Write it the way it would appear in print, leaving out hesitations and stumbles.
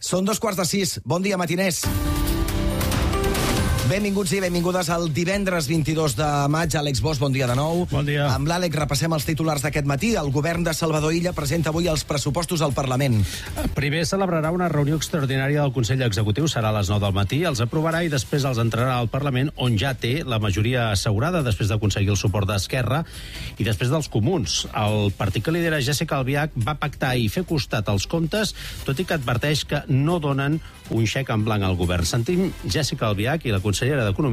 Són 5:15. Bon dia, matiners. Benvinguts i benvingudes al divendres 22 de maig. Àlex Bosch, bon dia de nou. Bon dia. Amb l'Àlex repassem els titulars d'aquest matí. El govern de Salvador Illa presenta avui els pressupostos al Parlament. Primer celebrarà una reunió extraordinària del Consell Executiu, serà a les 9 del matí, els aprovarà i després els entrarà al Parlament, on ja té la majoria assegurada després d'aconseguir el suport d'Esquerra i després dels comuns. El partit que lidera Jéssica Albiach va pactar i fer costat als comptes, tot i que adverteix que no donen un xec en blanc al govern. Sentim Jéssica Albiach i la consellera d'Economia